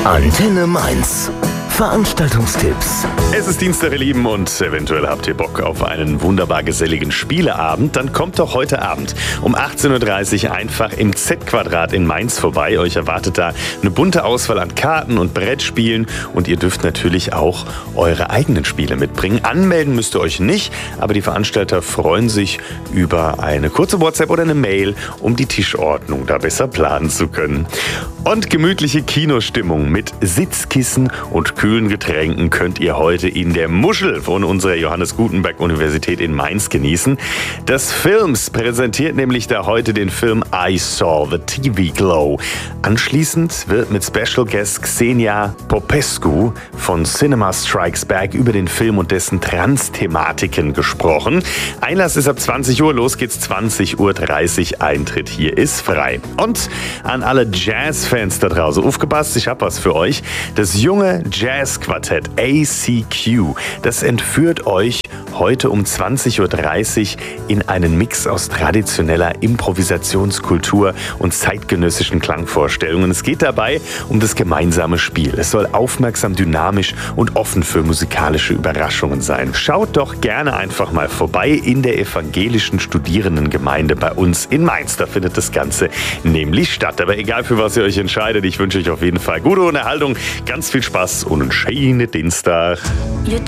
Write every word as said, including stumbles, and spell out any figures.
Antenne Mainz. Veranstaltungstipps. Es ist Dienstag, ihr Lieben, und eventuell habt ihr Bock auf einen wunderbar geselligen Spieleabend. Dann kommt doch heute Abend um achtzehn Uhr dreißig einfach im Z-Quadrat in Mainz vorbei. Euch erwartet da eine bunte Auswahl an Karten und Brettspielen und ihr dürft natürlich auch eure eigenen Spiele mitbringen. Anmelden müsst ihr euch nicht, aber die Veranstalter freuen sich über eine kurze WhatsApp oder eine Mail, um die Tischordnung da besser planen zu können. Und gemütliche Kinostimmung mit Sitzkissen und kühlen Getränken könnt ihr heute in der Muschel von unserer Johannes Gutenberg Universität in Mainz genießen. Das Films präsentiert nämlich da heute den Film I Saw the T V Glow. Anschließend wird mit Special Guest Xenia Popescu von Cinema Strikes Back über den Film und dessen Trans-Thematiken gesprochen. Einlass ist ab zwanzig Uhr, los geht's zwanzig Uhr dreißig, Eintritt hier ist frei. Und an alle Jazz-Fans da draußen, aufgepasst, ich hab was für euch. Das junge Jazz-Quartett A C Q, das entführt euch heute um zwanzig Uhr dreißig in einen Mix aus traditioneller Improvisationskultur und zeitgenössischen Klangvorstellungen. Es geht dabei um das gemeinsame Spiel. Es soll aufmerksam, dynamisch und offen für musikalische Überraschungen sein. Schaut doch gerne einfach mal vorbei in der evangelischen Studierendengemeinde bei uns in Mainz. Da findet das Ganze nämlich statt. Aber egal, für was ihr euch entscheidet, ich wünsche euch auf jeden Fall gute Unterhaltung, ganz viel Spaß und einen schönen Dienstag.